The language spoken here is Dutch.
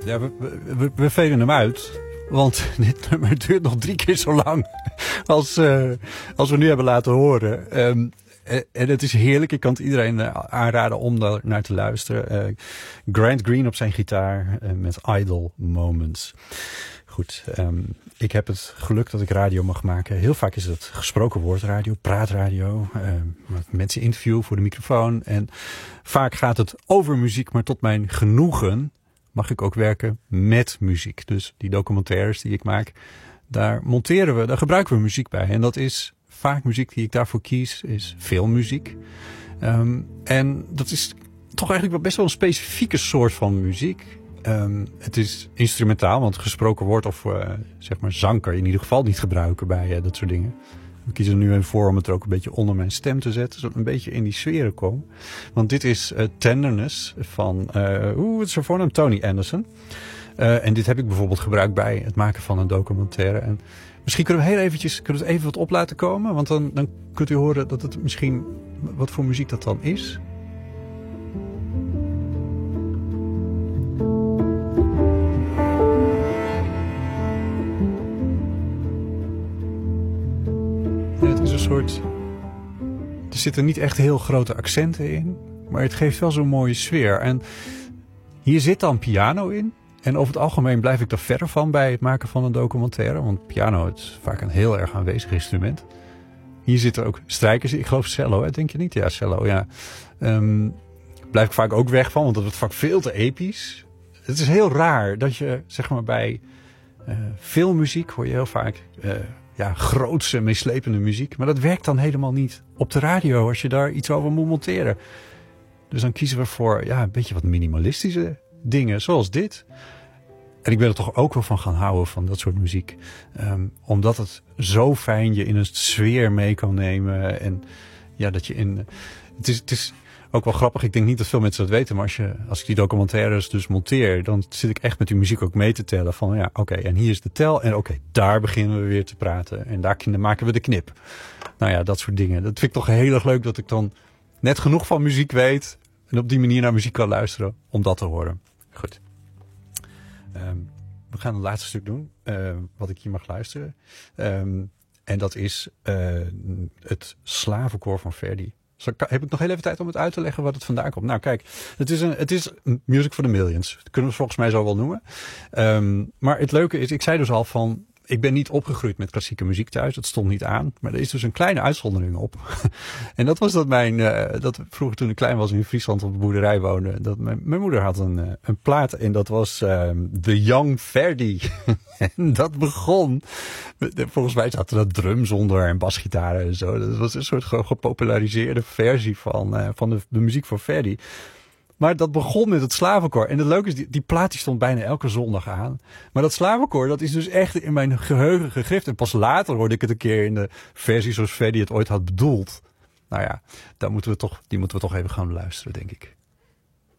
Ja, we velen hem uit. Want dit nummer duurt nog 3 keer zo lang als we nu hebben laten horen. En het is heerlijk. Ik kan het iedereen aanraden om daar naar te luisteren. Grant Green op zijn gitaar met Idle Moments. Goed, ik heb het geluk dat ik radio mag maken. Heel vaak is het gesproken woordradio, praatradio. Mensen interviewen voor de microfoon. En vaak gaat het over muziek, maar tot mijn genoegen mag ik ook werken met muziek. Dus die documentaires die ik maak, daar gebruiken we muziek bij. En dat is vaak muziek die ik daarvoor kies, is filmmuziek. En dat is toch eigenlijk wel best wel een specifieke soort van muziek. Het is instrumentaal, want gesproken woord of zeg maar zang kan je in ieder geval niet gebruiken bij dat soort dingen. We kiezen er nu even voor om het er ook een beetje onder mijn stem te zetten, zodat een beetje in die sferen kom. Want dit is Tenderness van, wat is haar voornaam? Tony Anderson. En dit heb ik bijvoorbeeld gebruikt bij het maken van een documentaire. En misschien kunnen we het even wat op laten komen, want dan kunt u horen dat het misschien, wat voor muziek dat dan is. Er zitten niet echt heel grote accenten in, maar het geeft wel zo'n mooie sfeer. En hier zit dan piano in. En over het algemeen blijf ik er verder van bij het maken van een documentaire. Want piano is vaak een heel erg aanwezig instrument. Hier zitten ook strijkers in. Ik geloof cello, hè? Denk je niet? Ja, cello, ja. Blijf ik vaak ook weg van, want dat wordt vaak veel te episch. Het is heel raar dat je, zeg maar, bij filmmuziek hoor je heel vaak grootse, meeslepende muziek. Maar dat werkt dan helemaal niet op de radio als je daar iets over moet monteren. Dus dan kiezen we voor een beetje wat minimalistische dingen, zoals dit. En ik ben er toch ook wel van gaan houden van dat soort muziek. Omdat het zo fijn je in een sfeer mee kan nemen. En dat je in... Het is ook wel grappig, ik denk niet dat veel mensen dat weten, maar als ik die documentaires dus monteer, dan zit ik echt met die muziek ook mee te tellen van oké, en hier is de tel en oké, daar beginnen we weer te praten en daar maken we de knip. Nou ja, dat soort dingen. Dat vind ik toch heel erg leuk dat ik dan net genoeg van muziek weet en op die manier naar muziek kan luisteren om dat te horen. Goed. We gaan een laatste stuk doen, wat ik hier mag luisteren. En dat is het Slavenkoor van Verdi. Heb ik nog heel even tijd om het uit te leggen wat het vandaan komt? Nou kijk, het is Music for the Millions. Dat kunnen we volgens mij zo wel noemen. Maar het leuke is, ik zei dus al van, ik ben niet opgegroeid met klassieke muziek thuis. Dat stond niet aan. Maar er is dus een kleine uitzondering op. En dat was dat vroeger toen ik klein was in Friesland op de boerderij woonde. Dat mijn moeder had een plaat en dat was The Young Verdi. En dat begon. Volgens mij zaten er drums onder en basgitaren en zo. Dat was een soort gepopulariseerde versie van de muziek van Verdi. Maar dat begon met het Slavenkoor. En het leuke is, die plaat die stond bijna elke zondag aan. Maar dat Slavenkoor, dat is dus echt in mijn geheugen gegrift. En pas later hoorde ik het een keer in de versie zoals Verdi het ooit had bedoeld. Nou ja, die moeten we toch even gaan luisteren, denk ik.